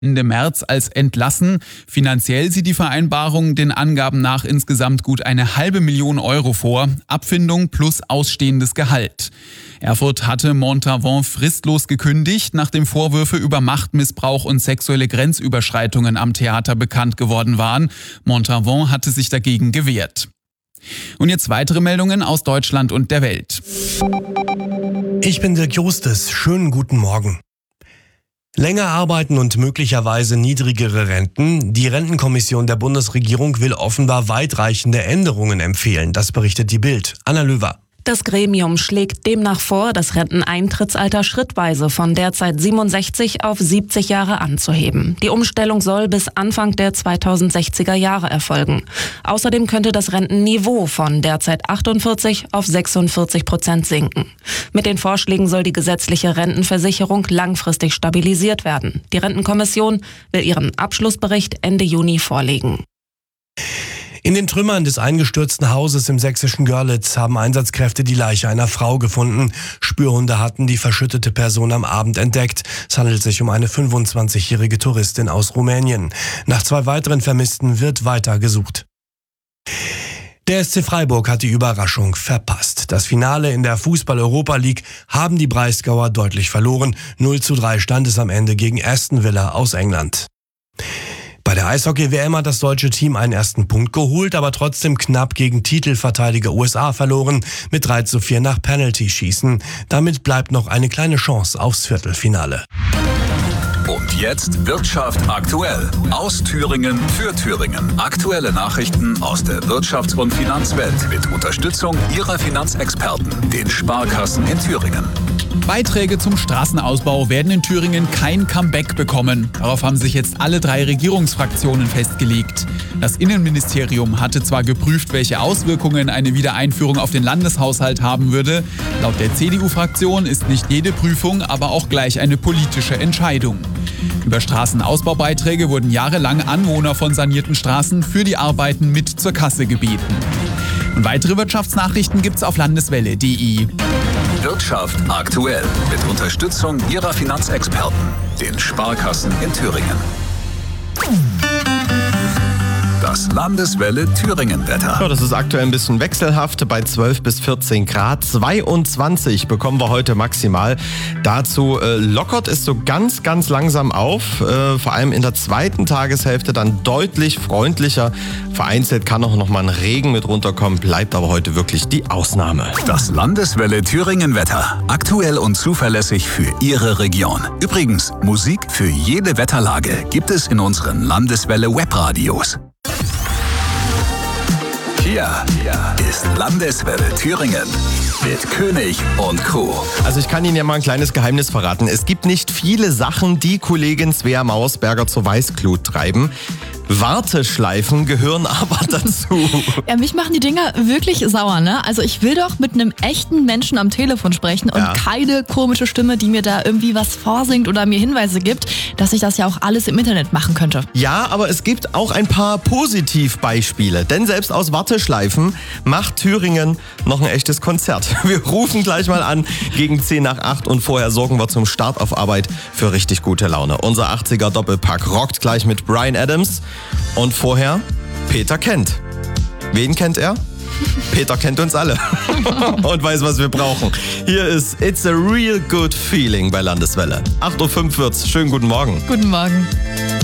Ende März als entlassen. Finanziell sieht die Vereinbarung den Angaben nach insgesamt gut 500.000 Euro vor. Abfindung plus ausstehendes Gehalt. Erfurt hatte Montavon fristlos gekündigt, nachdem Vorwürfe über Machtmissbrauch und sexuelle Grenzüberschreitungen am Theater bekannt geworden waren. Montavon hatte sich dagegen gewehrt. Und jetzt weitere Meldungen aus Deutschland und der Welt. Ich bin Dirk Justus. Schönen guten Morgen. Länger arbeiten und möglicherweise niedrigere Renten. Die Rentenkommission der Bundesregierung will offenbar weitreichende Änderungen empfehlen. Das berichtet die Bild. Anna Löwer. Das Gremium schlägt demnach vor, das Renteneintrittsalter schrittweise von derzeit 67 auf 70 Jahre anzuheben. Die Umstellung soll bis Anfang der 2060er Jahre erfolgen. Außerdem könnte das Rentenniveau von derzeit 48 auf 46% sinken. Mit den Vorschlägen soll die gesetzliche Rentenversicherung langfristig stabilisiert werden. Die Rentenkommission will ihren Abschlussbericht Ende Juni vorlegen. In den Trümmern des eingestürzten Hauses im sächsischen Görlitz haben Einsatzkräfte die Leiche einer Frau gefunden. Spürhunde hatten die verschüttete Person am Abend entdeckt. Es handelt sich um eine 25-jährige Touristin aus Rumänien. Nach 2 weiteren Vermissten wird weiter gesucht. Der SC Freiburg hat die Überraschung verpasst. Das Finale in der Fußball-Europa League haben die Breisgauer deutlich verloren. 0:3 stand es am Ende gegen Aston Villa aus England. Bei der Eishockey-WM hat das deutsche Team einen ersten Punkt geholt, aber trotzdem knapp gegen Titelverteidiger USA verloren, mit 3:4 nach Penalty-Schießen. Damit bleibt noch eine kleine Chance aufs Viertelfinale. Und jetzt Wirtschaft aktuell. Aus Thüringen für Thüringen. Aktuelle Nachrichten aus der Wirtschafts- und Finanzwelt mit Unterstützung Ihrer Finanzexperten, den Sparkassen in Thüringen. Beiträge zum Straßenausbau werden in Thüringen kein Comeback bekommen. Darauf haben sich jetzt alle 3 Regierungsfraktionen festgelegt. Das Innenministerium hatte zwar geprüft, welche Auswirkungen eine Wiedereinführung auf den Landeshaushalt haben würde. Laut der CDU-Fraktion ist nicht jede Prüfung aber auch gleich eine politische Entscheidung. Über Straßenausbaubeiträge wurden jahrelang Anwohner von sanierten Straßen für die Arbeiten mit zur Kasse gebeten. Und weitere Wirtschaftsnachrichten gibt's auf landeswelle.de. Wirtschaft aktuell mit Unterstützung Ihrer Finanzexperten, den Sparkassen in Thüringen. Das Landeswelle Thüringen-Wetter. Ja, das ist aktuell ein bisschen wechselhaft bei 12 bis 14 Grad. 22 bekommen wir heute maximal. Dazu lockert es so ganz, ganz langsam auf. Vor allem in der zweiten Tageshälfte dann deutlich freundlicher. Vereinzelt kann auch noch mal ein Regen mit runterkommen, bleibt aber heute wirklich die Ausnahme. Das Landeswelle Thüringen-Wetter. Aktuell und zuverlässig für Ihre Region. Übrigens, Musik für jede Wetterlage gibt es in unseren Landeswelle Webradios. Hier ist Landeswelle Thüringen mit König und Co. Also ich kann Ihnen ja mal ein kleines Geheimnis verraten. Es gibt nicht viele Sachen, die Kollegin Svea Mausberger zur Weißglut treiben. Warteschleifen gehören aber dazu. Ja, mich machen die Dinger wirklich sauer, ne? Also ich will doch mit einem echten Menschen am Telefon sprechen und keine komische Stimme, die mir da irgendwie was vorsingt oder mir Hinweise gibt, dass ich das ja auch alles im Internet machen könnte. Ja, aber es gibt auch ein paar Positivbeispiele, denn selbst aus Warteschleifen macht Thüringen noch ein echtes Konzert. Wir rufen gleich mal an gegen 10 nach 8 und vorher sorgen wir zum Start auf Arbeit für richtig gute Laune. Unser 80er Doppelpack rockt gleich mit Bryan Adams. Und vorher Peter Kent. Wen kennt er? Peter kennt uns alle und weiß, was wir brauchen. Hier ist It's a Real Good Feeling bei Landeswelle. 8:05 wird's. Schönen guten Morgen. Guten Morgen.